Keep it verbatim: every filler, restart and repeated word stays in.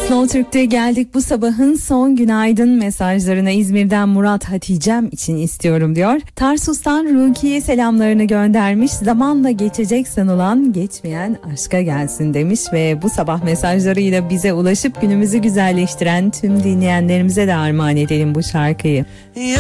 Slow Türk'te geldik bu sabahın son günaydın mesajlarına. İzmir'den Murat, Hatice'm için istiyorum diyor. Tarsus'tan Rukiye selamlarını göndermiş. Zamanla geçecek sanılan geçmeyen aşka gelsin demiş ve bu sabah mesajlarıyla bize ulaşıp günümüzü güzelleştiren tüm dinleyenlerimize de armağan edelim bu şarkıyı.